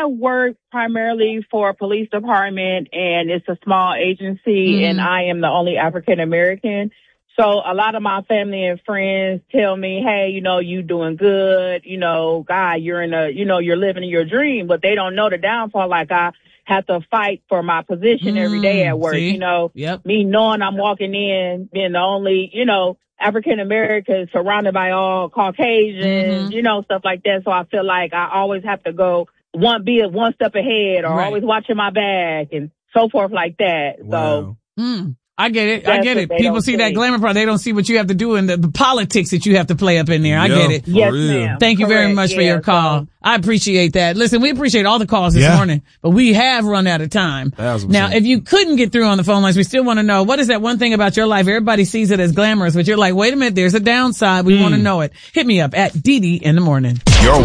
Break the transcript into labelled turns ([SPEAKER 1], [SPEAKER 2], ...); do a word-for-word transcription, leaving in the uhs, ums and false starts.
[SPEAKER 1] I work primarily for a police department, and it's a small agency, mm. and I am the only African American. So a lot of my family and friends tell me, hey, you know, you doing good. You know, God, you're in a, you know, you're living your dream, but they don't know the downfall. Like, I have to fight for my position mm, every day at work. See? You know,
[SPEAKER 2] yep.
[SPEAKER 1] me knowing I'm walking in, being the only, you know, African American surrounded by all Caucasians, mm-hmm. you know, stuff like that. So I feel like I always have to go one, be one step ahead, or right. always watching my back and so forth like that.
[SPEAKER 3] Wow.
[SPEAKER 1] So.
[SPEAKER 2] Mm. I get it. I get it. People see, see that glamour part. They don't see what you have to do and the, the politics that you have to play up in there. I
[SPEAKER 3] yeah,
[SPEAKER 2] get it.
[SPEAKER 1] Yes, ma'am.
[SPEAKER 2] Thank you
[SPEAKER 1] Correct.
[SPEAKER 2] very much
[SPEAKER 1] yeah,
[SPEAKER 2] for your call. So. I appreciate that. Listen, we appreciate all the calls this
[SPEAKER 3] yeah.
[SPEAKER 2] morning, but we have run out of time. Now, if you couldn't get through on the phone lines, we still want to know, what is that one thing about your life? Everybody sees it as glamorous, but you're like, wait a minute, there's a downside. We mm. want to know it. Hit me up at D D in the morning.
[SPEAKER 4] Your